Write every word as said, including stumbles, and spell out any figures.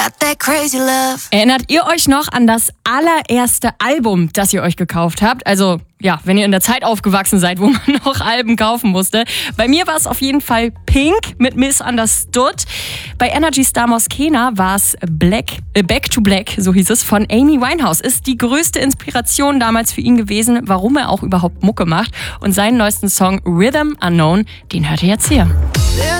got that crazy love. Erinnert ihr euch noch an das allererste Album, das ihr euch gekauft habt? Also ja, wenn ihr in der Zeit aufgewachsen seid, wo man noch Alben kaufen musste. Bei mir war es auf jeden Fall Pink mit Misunderstood. Bei Energy Star Moskena war es Black, äh, Back to Black, so hieß es, von Amy Winehouse. Ist die größte Inspiration damals für ihn gewesen, warum er auch überhaupt Mucke macht. Und seinen neuesten Song Rhythm Unknown, den hört ihr jetzt hier.